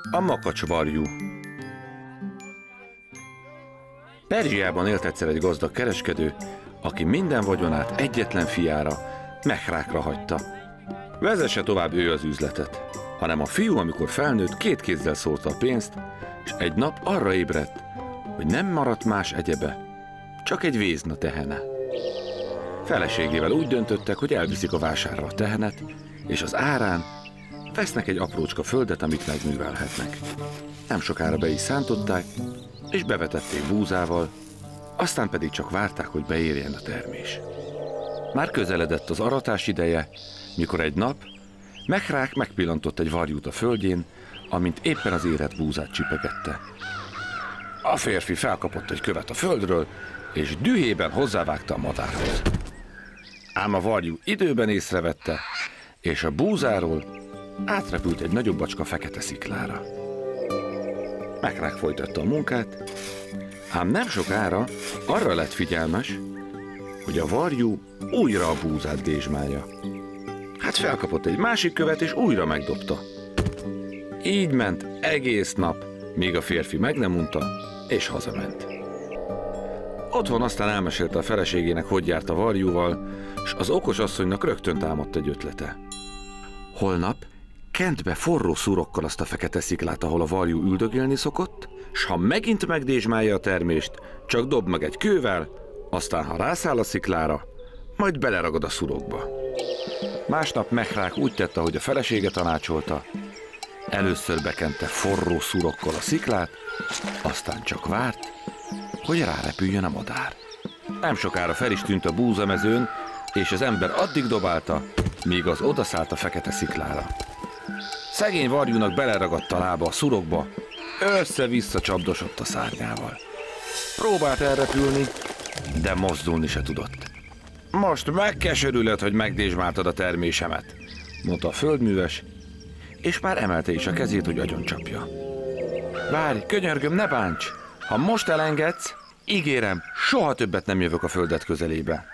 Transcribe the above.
A makacsvarjú. Perzsiában élt egyszer egy gazdag kereskedő, aki minden vagyonát egyetlen fiára, Mehrákra hagyta. Vezesse tovább ő az üzletet, hanem a fiú, amikor felnőtt, két kézzel szórta a pénzt, és egy nap arra ébredt, hogy nem maradt más egyebe, csak egy vézna tehene. Feleségével úgy döntöttek, hogy elviszik a vásárra a tehenet, és az árán vesznek egy aprócska földet, amit megművelhetnek. Nem sokára be is szántották, és bevetették búzával, aztán pedig csak várták, hogy beérjen a termés. Már közeledett az aratás ideje, mikor egy nap Mehrák megpillantott egy varjút a földjén, amint éppen az érett búzát csipegette. A férfi felkapott egy követ a földről, és dühében hozzávágta a madárhoz. Ám a varjú időben észrevette, és a búzáról átrepült egy nagyobb bacska fekete sziklára. Mehrák folytatta a munkát, ám nem sokára arra lett figyelmes, hogy a varjú újra a búzát dézsmálja. Hát felkapott egy másik követ, és újra megdobta. Így ment egész nap, míg a férfi meg nem unta, és hazament. Otthon aztán elmesélte a feleségének, hogy járt a varjúval, és az okos asszonynak rögtön támadt egy ötlete. Holnap kent be forró szurokkal azt a fekete sziklát, ahol a varjú üldögélni szokott, s ha megint megdézsmálja a termést, csak dob meg egy kővel, aztán ha rászáll a sziklára, majd beleragad a szurokba. Másnap Mehrák úgy tette, ahogy a felesége tanácsolta. Először bekente forró szurokkal a sziklát, aztán csak várt, hogy rárepüljön a madár. Nem sokára fel is tűnt a búzamezőn, és az ember addig dobálta, míg az odaszállt a fekete sziklára. Szegény varjúnak beleragadt a lába a szurokba, össze-vissza csapdosott a szárnyával. Próbált elrepülni, de mozdulni se tudott. Most megkeserülöd, hogy megdézsmáltad a termésemet, mondta a földműves, és már emelte is a kezét, hogy agyoncsapja. Várj, könyörgöm, ne bánts! Ha most elengedsz, ígérem, soha többet nem jövök a földet közelébe.